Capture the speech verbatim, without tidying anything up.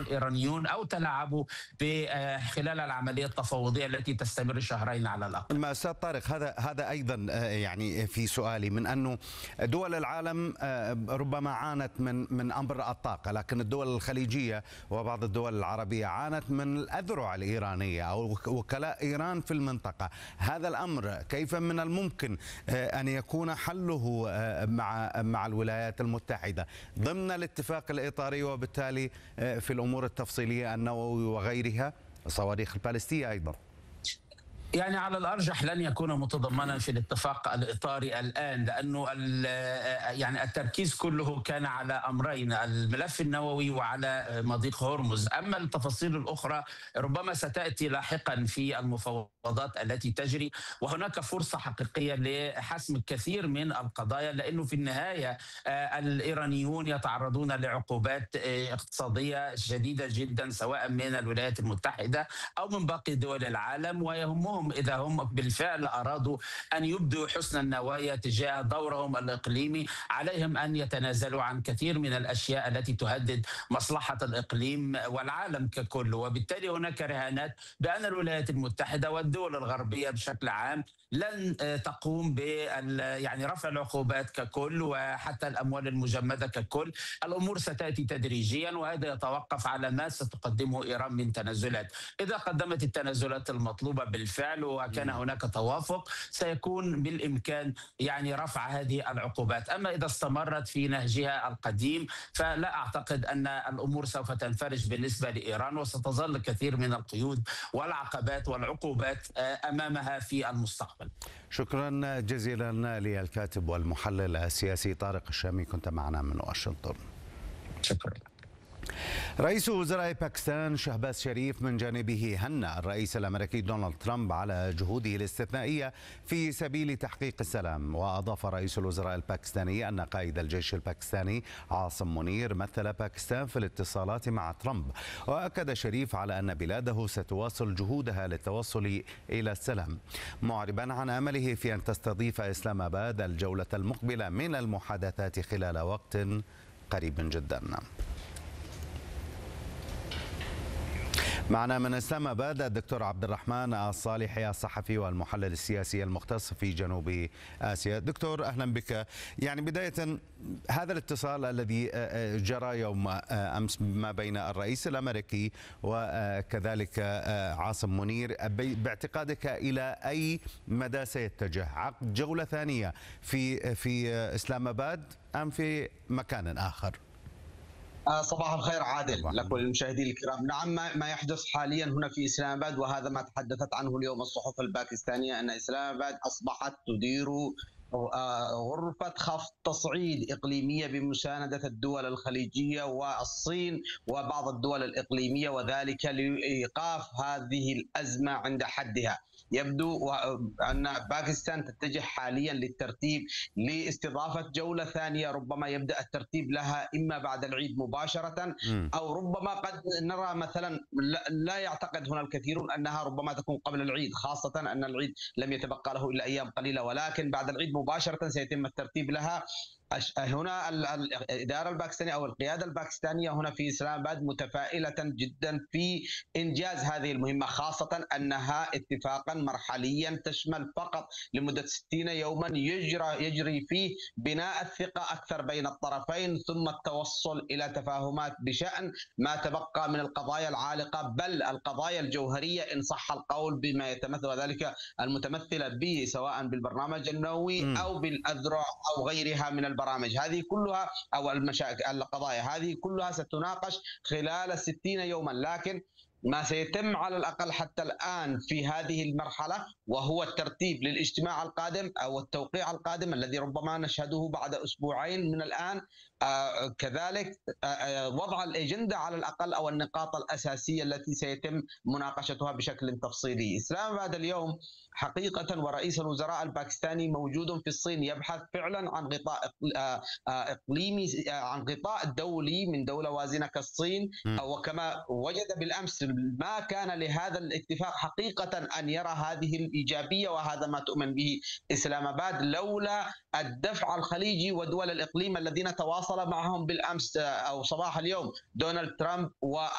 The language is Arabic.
الإيرانيون أو تلاعبوا خلال العملية التفاوضية التي تستمر شهرين على الأقل. ما أستاذ طارق، هذا هذا أيضا يعني في سؤالي من أنه دول العالم ربما عانت من من أمر الطاقة، لكن الدول الخليجية وبعض الدول العربية عانت من الأذرع الإيرانية أو وكلاء إيران في المنطقة. هذا الأمر كيف من الممكن أن يكون حله مع مع الولايات المتحدة ضمن الاتفاق الإطاري، وبالتالي في الأمور التفصيلية النووي وغيرها، الصواريخ البالستية أيضا؟ يعني على الأرجح لن يكون متضمنا في الاتفاق الإطاري الآن، لأنه يعني التركيز كله كان على أمرين: الملف النووي وعلى مضيق هرمز. أما التفاصيل الأخرى ربما ستأتي لاحقا في المفاوضات التي تجري، وهناك فرصة حقيقية لحسم الكثير من القضايا، لأنه في النهاية الإيرانيون يتعرضون لعقوبات اقتصادية شديدة جدا سواء من الولايات المتحدة أو من باقي دول العالم، ويهمهم إذا هم بالفعل أرادوا أن يبدوا حسن النوايا تجاه دورهم الإقليمي عليهم أن يتنازلوا عن كثير من الأشياء التي تهدد مصلحة الإقليم والعالم ككل. وبالتالي هناك رهانات بأن الولايات المتحدة والدول الغربية بشكل عام لن تقوم ب يعني رفع العقوبات ككل وحتى الأموال المجمدة ككل. الأمور ستأتي تدريجيا، وهذا يتوقف على ما ستقدمه إيران من تنازلات. إذا قدمت التنازلات المطلوبة بالفعل وكان هناك توافق سيكون بالإمكان يعني رفع هذه العقوبات. أما إذا استمرت في نهجها القديم فلا أعتقد أن الأمور سوف تنفرج بالنسبة لإيران، وستظل كثير من القيود والعقبات والعقوبات أمامها في المستقبل. شكرا جزيلا للكاتب والمحلل السياسي طارق الشامي، كنت معنا من واشنطن. شكرا. رئيس وزراء باكستان شهباز شريف من جانبه هنأ الرئيس الأمريكي دونالد ترامب على جهوده الاستثنائية في سبيل تحقيق السلام. وأضاف رئيس الوزراء الباكستاني أن قائد الجيش الباكستاني عاصم منير مثل باكستان في الاتصالات مع ترامب. وأكد شريف على أن بلاده ستواصل جهودها للتوصل إلى السلام، معربا عن أمله في أن تستضيف إسلام آباد الجولة المقبلة من المحادثات خلال وقت قريب جدا. معنا من إسلام آباد الدكتور عبد الرحمن الصالحي الصحفي والمحلل السياسي المختص في جنوب آسيا. دكتور أهلا بك. يعني بداية، هذا الاتصال الذي جرى يوم أمس ما بين الرئيس الأمريكي وكذلك عاصم منير، باعتقادك إلى أي مدى سيتجه؟ عقد جولة ثانية في في إسلام آباد أم في مكان آخر؟ صباح الخير عادل لك وللمشاهدين الكرام. نعم، ما يحدث حاليا هنا في إسلام آباد، وهذا ما تحدثت عنه اليوم الصحف الباكستانية، أن إسلام آباد أصبحت تدير غرفة خفض تصعيد إقليمية بمساندة الدول الخليجية والصين وبعض الدول الإقليمية، وذلك لإيقاف هذه الأزمة عند حدها. يبدو أن باكستان تتجه حاليا للترتيب لاستضافة جولة ثانية، ربما يبدأ الترتيب لها إما بعد العيد مباشرة أو ربما قد نرى مثلا، لا يعتقد هنا الكثيرون أنها ربما تكون قبل العيد، خاصة أن العيد لم يتبقى له إلا أيام قليلة، ولكن بعد العيد مباشرة سيتم الترتيب لها. هنا الإدارة الباكستانية أو القيادة الباكستانية هنا في إسلام آباد متفائلة جدا في إنجاز هذه المهمة، خاصة أنها اتفاقا مرحليا تشمل فقط لمدة ستين يوما يجرى يجري فيه بناء الثقة أكثر بين الطرفين، ثم التوصل إلى تفاهمات بشأن ما تبقى من القضايا العالقة، بل القضايا الجوهرية إن صح القول، بما يتمثل وذلك المتمثلة به سواء بالبرنامج النووي أو بالأذرع أو غيرها من البرامج. هذه كلها أو المشاكل القضايا هذه كلها ستناقش خلال ستين يوما، لكن ما سيتم على الأقل حتى الآن في هذه المرحلة وهو الترتيب للاجتماع القادم أو التوقيع القادم الذي ربما نشهده بعد أسبوعين من الآن. آه كذلك آه وضع الأجندة على الأقل أو النقاط الأساسية التي سيتم مناقشتها بشكل تفصيلي. إسلام آباد اليوم حقيقة ورئيس الوزراء الباكستاني موجود في الصين، يبحث فعلا عن غطاء إقليمي، عن غطاء دولي من دولة وازنة كالصين. وكما وجد بالأمس ما كان لهذا الاتفاق حقيقة أن يرى هذه الإيجابية، وهذا ما تؤمن به إسلام آباد، لولا الدفع الخليجي ودول الإقليم الذين تواصل معهم بالأمس أو صباح اليوم دونالد ترامب و